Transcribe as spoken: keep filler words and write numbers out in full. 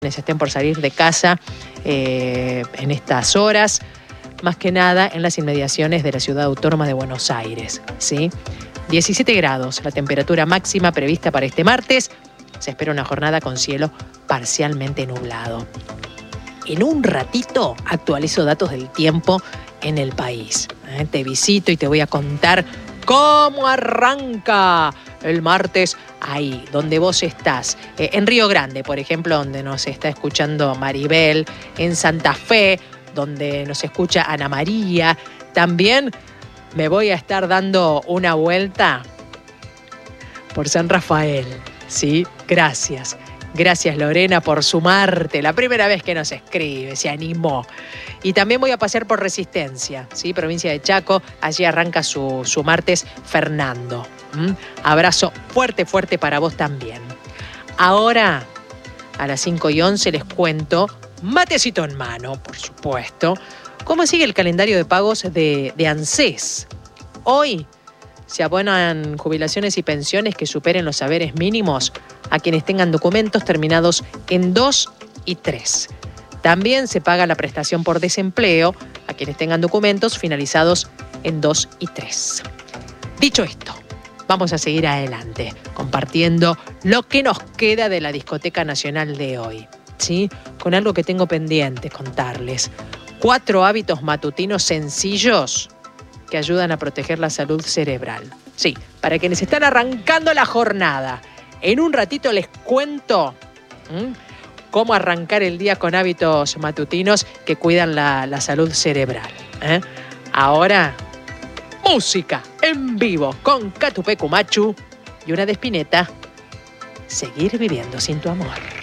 estén por salir de casa eh, en estas horas, más que nada en las inmediaciones de la Ciudad Autónoma de Buenos Aires, ¿sí? diecisiete grados, la temperatura máxima prevista para este martes. Se espera una jornada con cielo parcialmente nublado. En un ratito actualizo datos del tiempo en el país. ¿eh? Te visito y te voy a contar cómo arranca el martes ahí, donde vos estás. Eh, en Río Grande, por ejemplo, donde nos está escuchando Maribel. En Santa Fe, donde nos escucha Ana María. También me voy a estar dando una vuelta por San Rafael. ¿Sí? Gracias. Gracias, Lorena, por sumarte. La primera vez que nos escribe, se animó. Y también voy a pasear por Resistencia, ¿sí? Provincia de Chaco. Allí arranca su, su martes Fernando. ¿Mm? Abrazo fuerte, fuerte para vos también. Ahora, a las cinco y once les cuento, matecito en mano, por supuesto, cómo sigue el calendario de pagos de, de ANSES. Hoy se abonan jubilaciones y pensiones que superen los saberes mínimos a quienes tengan documentos terminados en dos y tres. También se paga la prestación por desempleo a quienes tengan documentos finalizados en dos y tres. Dicho esto, vamos a seguir adelante, compartiendo lo que nos queda de la Discoteca Nacional de hoy, ¿sí? Con algo que tengo pendiente contarles. Cuatro hábitos matutinos sencillos que ayudan a proteger la salud cerebral. Sí, para quienes están arrancando la jornada. En un ratito les cuento ¿m? cómo arrancar el día con hábitos matutinos que cuidan la, la salud cerebral. ¿eh? Ahora, música en vivo con Catupecu Machu y una de Spinetta. Seguir viviendo sin tu amor.